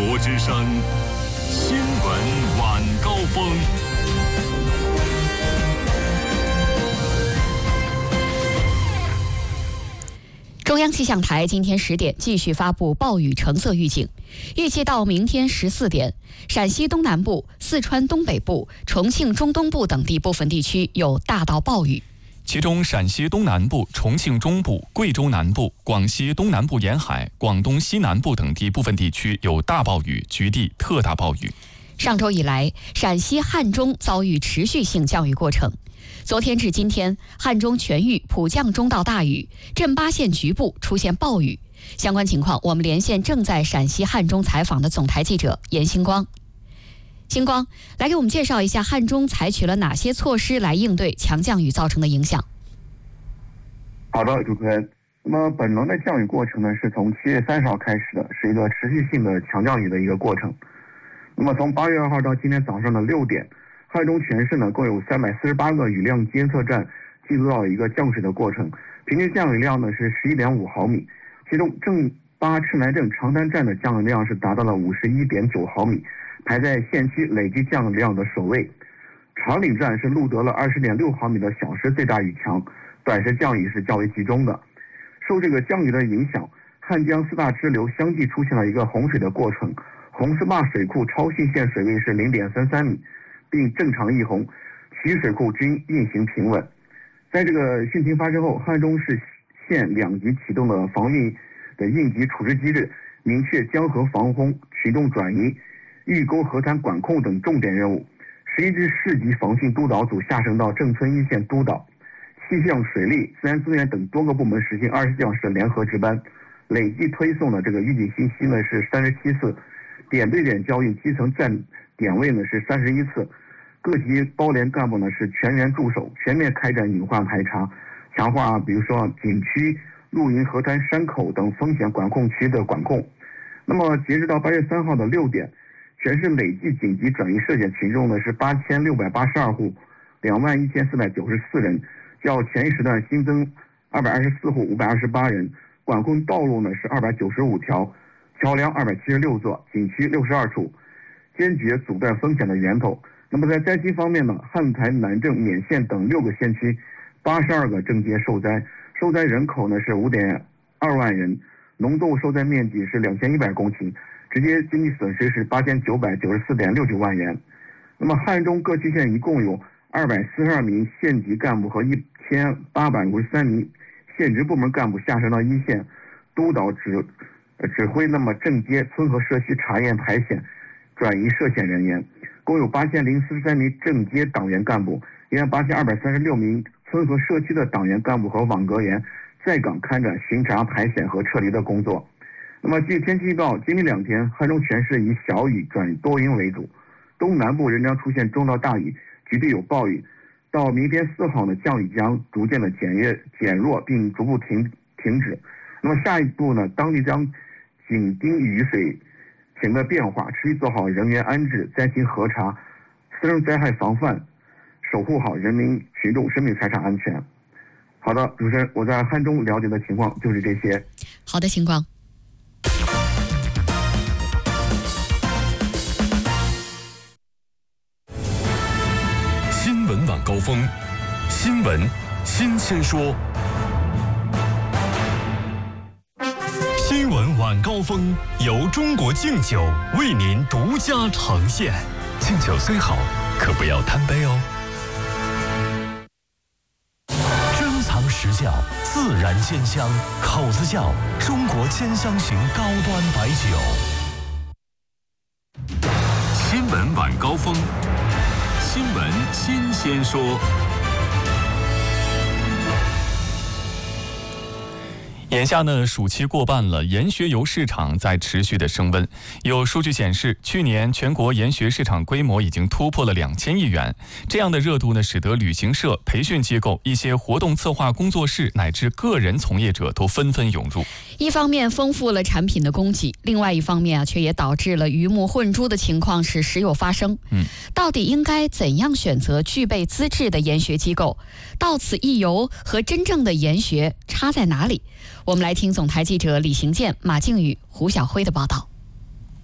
国之声新闻晚高峰。 中央气象台今天10点继续发布暴雨橙色预警，预计到明天14点，陕西东南部、四川东北部、重庆中东部等地部分地区有大到暴雨。 其中，陕西东南部、重庆中部、贵州南部、广西东南部沿海、广东西南部等地部分地区有大暴雨，局地特大暴雨。 上周以来，陕西汉中遭遇持续性降雨过程。昨天至今天，汉中全域普降中到大雨，镇巴县局部出现暴雨。相关情况，我们连线正在陕西汉中采访的总台记者严星光。星光，来给我们介绍一下汉中采取了哪些措施来应对强降雨造成的影响。 好的，主持人。那么本轮的降雨过程呢，是从7月30号开始的，是一个持续性的强降雨的一个过程。那么从8月2号到今天早上的6点，汉中全市呢共有348个雨量监测站记录到一个降水的过程，平均降雨量呢是11.5毫米，其中镇巴赤南镇长滩站的降雨量是达到了51.9毫米，排在县区累计降雨量的首位。长岭站是录得了20.6毫米的小时最大雨强，短时降雨是较为集中的。受这个降雨的影响，汉江4大支流相继出现了一个洪水的过程，红四坝水库超汛线水位是0.33米，并正常溢洪，其余水库均运行平稳。在这个汛情发生后，汉中市县2级启动了防汛的应急处置机制，明确江河防洪、群众转移、峪沟河滩管控等重点任务。11支市级防汛督导组下升到镇村一线督导，气象、水利、自然资源等多个部门实行24小时联合值班，累计推送的这个预警信息呢是37次，点对点交易基层站点位呢是31次，各级包联干部呢是全员驻守，全面开展隐患排查，强化比如说景区、露营河滩、山口等风险管控区的管控。那么截止到8月3号的6点，全市累计紧急转移涉险群众呢是8682户，21494人，较前一时段新增224户528人，管控道路呢是295条，桥梁276座，景区62处，坚决阻断风险的源头。那么在灾区方面呢，汉台、南郑、勉县等6个县区82个镇街受灾，受灾人口呢是5.2万人，农作物受灾面积是2100公顷，直接经济损失是8994.69万元。那么汉中各区县一共有242名县级干部和1853名县直部门干部下升到一线，督导指挥那么镇街、村和社区查验排险、转移涉险人员，共有8043名镇街党员干部，18236名村和社区的党员干部和网格员在岗看展、巡查、排险和撤离的工作。那么据天气预报，今明2天汉中全市以小雨转多云为主，东南部仍将出现中到大雨，局地有暴雨。到明天4号呢，降雨将逐渐的减弱并逐步停止。那么下一步呢，当地将紧盯雨水情的变化，持续做好人员安置、灾情核查、私人灾害防范，守护好人民群众生命财产安全。好的，主持人，我在汉中了解的情况就是这些。 好的，星光。 新闻晚高峰，新闻新鲜说。新闻晚高峰由中国敬酒为您独家呈现。敬酒虽好，可不要贪杯哦。珍藏实窖，自然鲜香，口子窖，中国千香型高端白酒。新闻晚高峰，新闻新鲜说。 眼下呢，暑期过半了，研学游市场在持续的升温。有数据显示，去年全国研学市场规模已经突破了2000亿元。这样的热度呢，使得旅行社、培训机构、一些活动策划工作室乃至个人从业者都纷纷涌入。 一方面丰富了产品的供给，另外一方面却也导致了鱼目混珠的情况是时有发生。到底应该怎样选择具备资质的研学机构？到此一游和真正的研学差在哪里？我们来听总台记者李行健、马靖宇、胡晓辉的报道。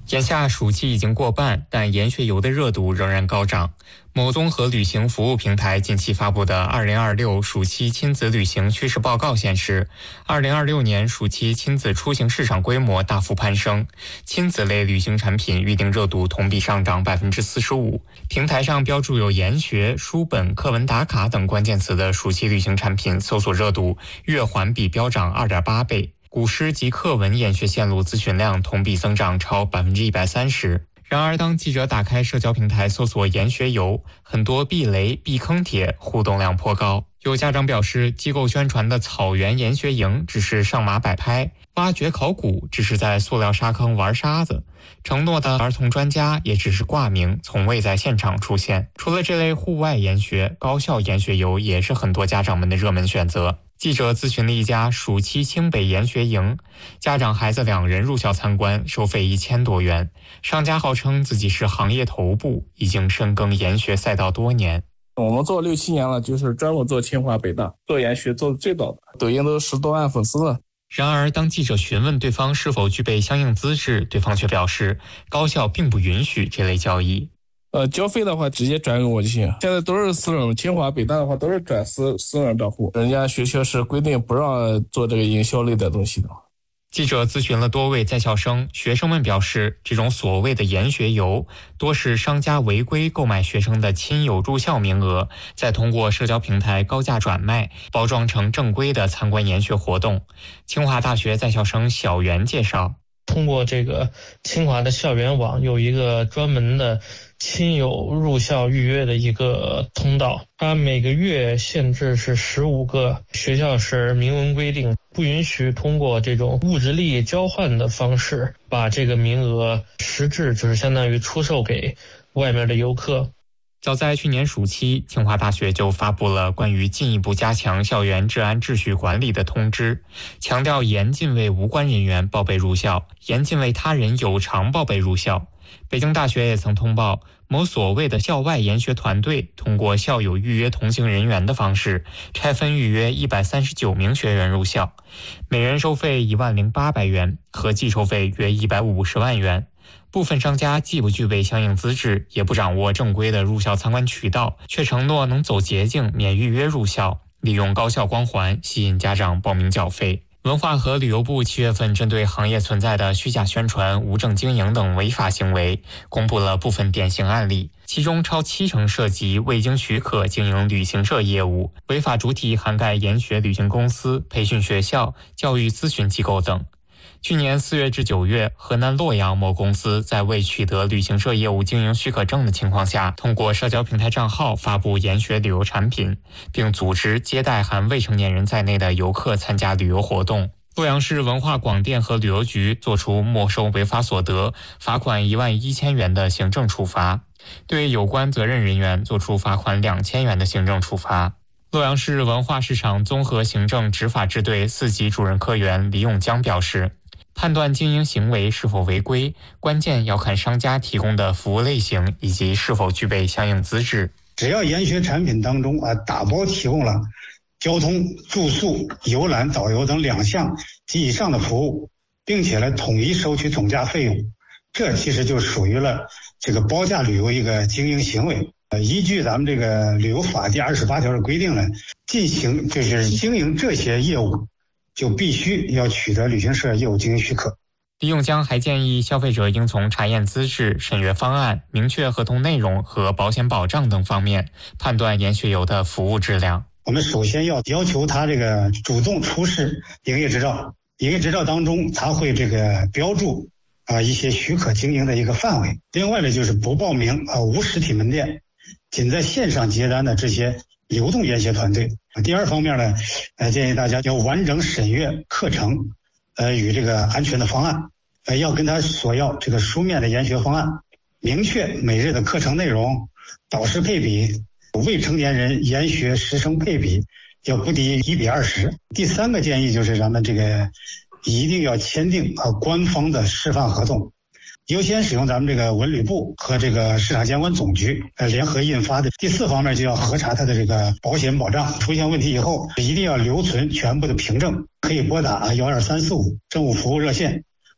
眼下暑期已经过半，但研学游的热度仍然高涨。某综合旅行服务平台近期发布的2026暑期亲子旅行趋势报告显示，2026年暑期亲子出行市场规模大幅攀升，亲子类旅行产品预订热度同比上涨45%。平台上标注有研学、书本、课文打卡等关键词的暑期旅行产品搜索热度月环比飙涨2.8倍。古诗及课文研学线路咨询量同比增长超130%。然而，当记者打开社交平台搜索研学游，很多避雷、避坑帖互动量颇高。有家长表示，机构宣传的草原研学营只是上马摆拍，挖掘考古只是在塑料沙坑玩沙子，承诺的儿童专家也只是挂名，从未在现场出现。除了这类户外研学，高校研学游也是很多家长们的热门选择。记者咨询了一家暑期清北研学营，家长孩子2人入校参观，收费1000多元。商家号称自己是行业头部，已经深耕研学赛道多年。 我们做6、7年了，就是专门做清华北大，做研学做的最早的，抖音都10多万粉丝了。 然而，当记者询问对方是否具备相应资质，对方却表示高校并不允许这类交易。 交费的话直接转给我就行。现在都是私人，清华北大的话都是转私人账户，人家学校是规定不让做这个营销类的东西的。 记者咨询了多位在校生，学生们表示，这种所谓的研学游多是商家违规购买学生的亲友入校名额，再通过社交平台高价转卖，包装成正规的参观研学活动。清华大学在校生小袁介绍， 通过这个清华的校园网有一个专门的亲友入校预约的一个通道，它每个月限制是15个，学校是明文规定不允许通过这种物质利益交换的方式把这个名额实质就是相当于出售给外面的游客。 早在去年暑期，清华大学就发布了关于进一步加强校园治安秩序管理的通知，强调严禁为无关人员报备入校，严禁为他人有偿报备入校。北京大学也曾通报，某所谓的校外研学团队通过校友预约同行人员的方式，拆分预约139名学员入校，每人收费10800元，合计收费约150万元。部分商家既不具备相应资质，也不掌握正规的入校参观渠道，却承诺能走捷径免预约入校，利用高校光环吸引家长报名缴费。文化和旅游部7月份针对行业存在的虚假宣传、无证经营等违法行为，公布了部分典型案例，其中超70%涉及未经许可经营旅行社业务，违法主体涵盖研学旅行公司、培训学校、教育咨询机构等。去年4月至9月，河南洛阳某公司在未取得旅行社业务经营许可证的情况下，通过社交平台账号发布研学旅游产品，并组织接待含未成年人在内的游客参加旅游活动。洛阳市文化广电和旅游局作出没收违法所得、罚款11000元的行政处罚，对有关责任人员作出罚款2000元的行政处罚。洛阳市文化市场综合行政执法支队4级主任科员李永江表示，判断经营行为是否违规，关键要看商家提供的服务类型以及是否具备相应资质。 只要研学产品当中打包提供了交通、住宿、游览、导游等2项及以上的服务，并且呢统一收取总价费用，这其实就属于了这个包价旅游一个经营行为。依据咱们这个旅游法第28条的规定呢，进行就是经营这些业务，就必须要取得旅行社业务经营许可。 李永江还建议消费者应从查验资质、审阅方案、明确合同内容和保险保障等方面判断研学游的服务质量。 我们首先要求他这个主动出示营业执照，营业执照当中他会这个标注一些许可经营的一个范围。另外呢，就是不报名无实体门店，仅在线上接单的这些流动研学团队。第二方面呢，建议大家要完整审阅课程，与这个安全的方案，要跟他索要这个书面的研学方案，明确每日的课程内容、导师配比、未成年人研学师生配比要不低于1:20。第三个建议就是咱们这个一定要签订官方的示范合同，优先使用咱们这个文旅部和这个市场监管总局联合印发的。第4方面就要核查它的这个保险保障，出现问题以后一定要留存全部的凭证，可以拨打12345政务服务热线，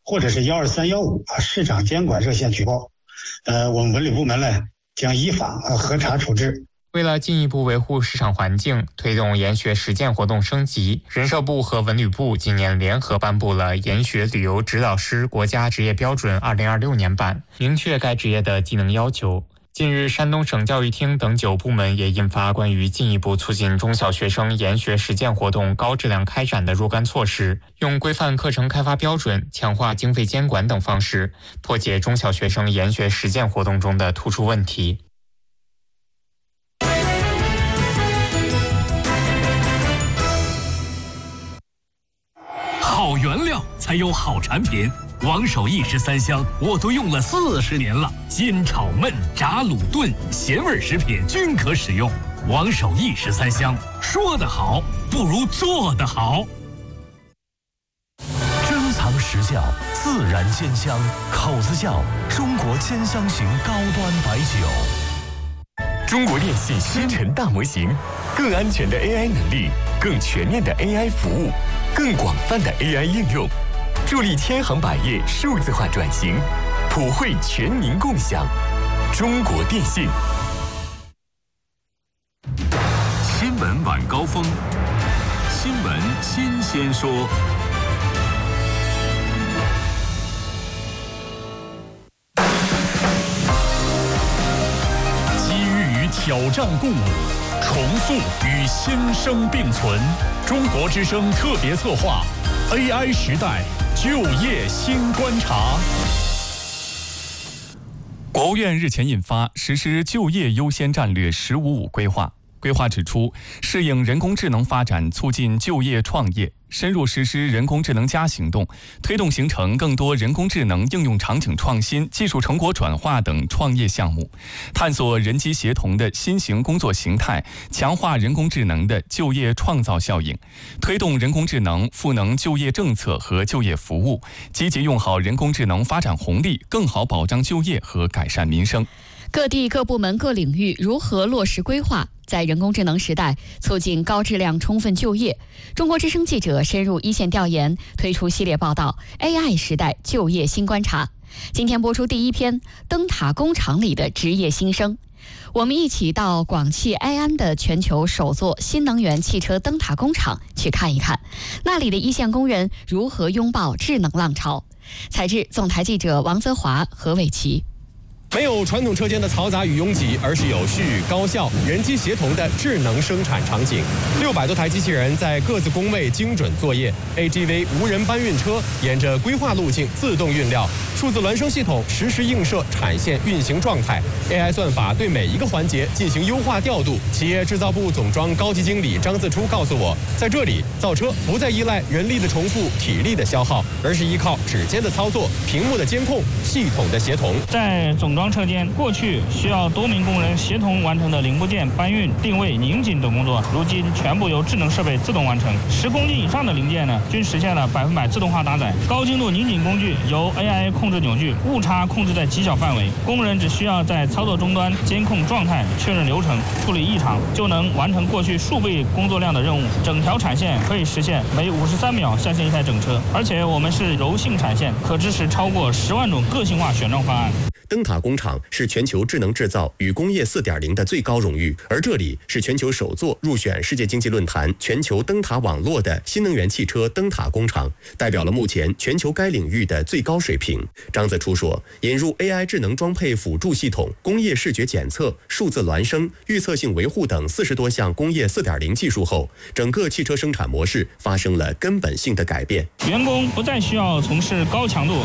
或者是12315市场监管热线举报，我们文旅部门呢将依法核查处置。 为了进一步维护市场环境，推动研学实践活动升级，人社部和文旅部今年联合颁布了研学旅游指导师国家职业标准2026年版，明确该职业的技能要求。近日，山东省教育厅等9部门也印发关于进一步促进中小学生研学实践活动高质量开展的若干措施，用规范课程开发标准、强化经费监管等方式，破解中小学生研学实践活动中的突出问题。 好原料才有好产品，王守义13香我都用了40年了，煎炒焖炸卤炖咸味食品均可使用。王守义13香，说得好不如做得好。 珍藏实窖，自然煎香，口子窖，中国煎香型高端白酒。 中国电信生成大模型，更安全的 AI 能力，更全面的 AI 服务，更广泛的 AI 应用，助力千行百业数字化转型，普惠全民共享。中国电信。 新闻晚高峰，新闻新鲜说。挑战共舞，重塑与新生并存。中国之声特别策划 AI 时代就业新观察。 国务院日前印发实施就业优先战略“15+5”规划。规划指出，适应人工智能发展，促进就业创业，深入实施人工智能+行动，推动形成更多人工智能应用场景创新、技术成果转化等创业项目，探索人机协同的新型工作形态，强化人工智能的就业创造效应，推动人工智能赋能就业政策和就业服务，积极用好人工智能发展红利，更好保障就业和改善民生。 各地各部门各领域如何落实规划，在人工智能时代促进高质量充分就业？中国之声记者深入一线调研，推出系列报道 AI 时代就业新观察。今天播出第一篇，灯塔工厂里的职业新生。我们一起到广汽埃安的全球首座新能源汽车灯塔工厂去看一看，那里的一线工人如何拥抱智能浪潮。采制总台记者王泽华、何伟奇。 没有传统车间的嘈杂与拥挤，而是有序、高效、人机协同的智能生产场景。600多台机器人在各自工位精准作业 ，AGV 无人搬运车沿着规划路径自动运料，数字孪生系统实时映射产线运行状态 ，AI 算法对每一个环节进行优化调度。企业制造部总装高级经理张自初告诉我，在这里造车不再依赖人力的重复、体力的消耗，而是依靠指尖的操作、屏幕的监控、系统的协同。 在总装车间，过去需要多名工人协同完成的零部件搬运、定位、拧紧等工作，如今全部由智能设备自动完成。10公斤以上的零件呢，均实现了100%自动化搭载。高精度拧紧工具由 AI 控制扭矩，误差控制在极小范围，工人只需要在操作终端监控状态、确认流程、处理异常，就能完成过去数倍工作量的任务。整条产线可以实现每53秒下线一台整车，而且我们是柔性产线，可支持超过10万种个性化选装方案。 灯塔工厂是全球智能制造与工业4.0的最高荣誉，而这里是全球首座入选世界经济论坛全球灯塔网络的新能源汽车灯塔工厂，代表了目前全球该领域的最高水平。张自初说，引入 AI 智能装配辅助系统、工业视觉检测、数字孪生、预测性维护等40多项工业4.0技术后，整个汽车生产模式发生了根本性的改变。 员工不再需要从事高强度、